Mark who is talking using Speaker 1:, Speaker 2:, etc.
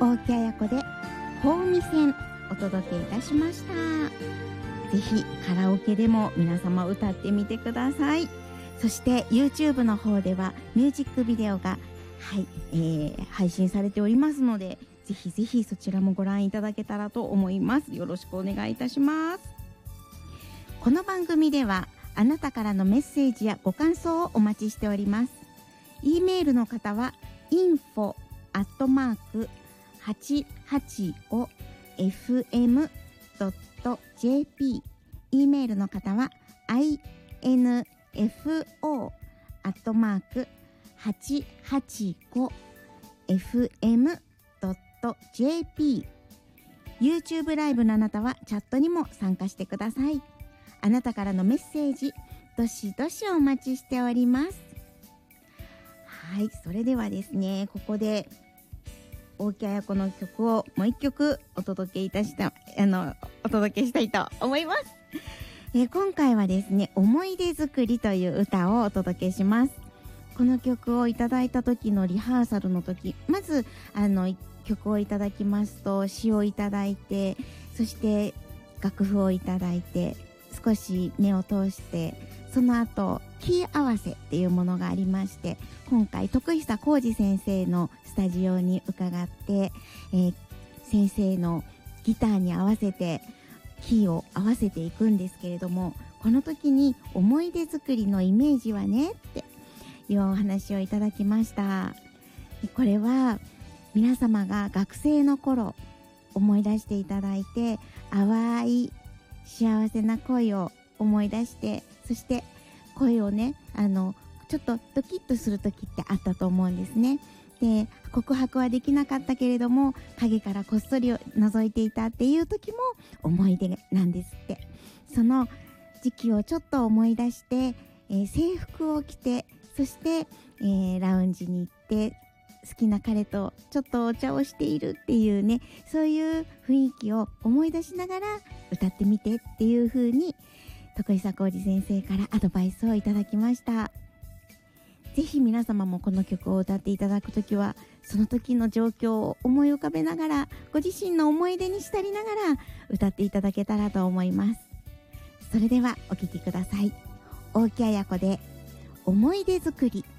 Speaker 1: 大木彩子で香味線お届けいたしました。ぜひカラオケでも皆様歌ってみてください。そして YouTube の方ではミュージックビデオが、配信されておりますので、ぜひぜひそちらもご覧いただけたらと思います。よろしくお願いいたします。この番組ではあなたからのメッセージやご感想をお待ちしております。e メールの方は info@885fm.jp、 e メールの方は info@885fm.jp、 YouTube ライブのあなたはチャットにも参加してください。あなたからのメッセージどしどしお待ちしております。はい、それではですね、ここで大木彩子の曲をもう一曲お届けしたいと思います。今回はですね、思い出作りという歌をお届けします。この曲をいただいた時のリハーサルの時、まず曲をいただきますと詩をいただいて、そして楽譜をいただいて少し目を通して、その後キー合わせっていうものがありまして、今回徳久浩二先生のスタジオに伺って、先生のギターに合わせてキーを合わせていくんですけれども、この時に思い出作りのイメージはねっていうお話をいただきました。これは皆様が学生の頃思い出していただいて、淡い幸せな恋を思い出して、そして声をね、ちょっとドキッとする時ってあったと思うんですね。で、告白はできなかったけれども影からこっそり覗いていたっていう時も思い出なんですって。その時期をちょっと思い出して、制服を着て、そして、ラウンジに行って好きな彼とちょっとお茶をしているっていうね、そういう雰囲気を思い出しながら歌ってみてっていう風に徳久浩二先生からアドバイスをいただきました。ぜひ皆様もこの曲を歌っていただくときは、その時の状況を思い浮かべながら、ご自身の思い出に浸りながら歌っていただけたらと思います。それではお聴きください。大木彩子で思い出作り。